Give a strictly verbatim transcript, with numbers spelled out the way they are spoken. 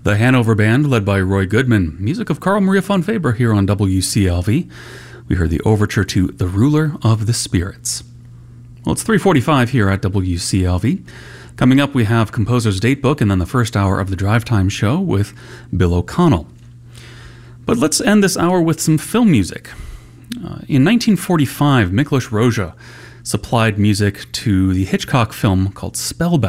The Hanover Band, led by Roy Goodman. Music of Carl Maria von Weber here on W C L V. We heard the overture to The Ruler of the Spirits. Well, it's three forty-five here at W C L V. Coming up, we have Composer's Datebook and then the first hour of the Drive Time Show with Bill O'Connell. But let's end this hour with some film music. Uh, in nineteen forty-five, Miklos Rozsa supplied music to the Hitchcock film called Spellbound.